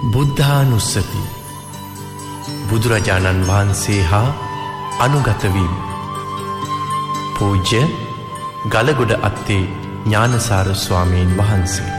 බුද්ධානුස්සති බුදුරජාණන් වහන්සේ හා අනුගත වීම. පූජ්‍ය ගලගොඩ අත්තේ ඥානසාර ස්වාමීන් වහන්සේ.